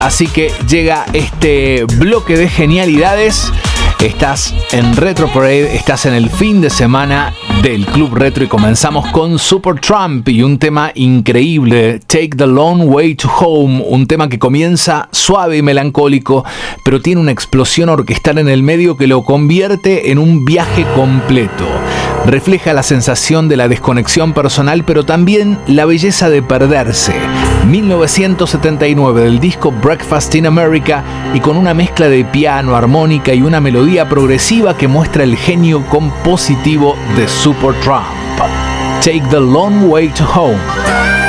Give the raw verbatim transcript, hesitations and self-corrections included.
Así que llega este bloque de genialidades. Estás en Retro Parade, estás en el fin de semana del Club Retro y comenzamos con Supertramp y un tema increíble, Take the Long Way to Home, un tema que comienza suave y melancólico, pero tiene una explosión orquestal en el medio que lo convierte en un viaje completo. Refleja la sensación de la desconexión personal, pero también la belleza de perderse. mil novecientos setenta y nueve del disco Breakfast in America, y con una mezcla de piano, armónica y una melodía progresiva que muestra el genio compositivo de Supertramp. Take the Long Way to Home.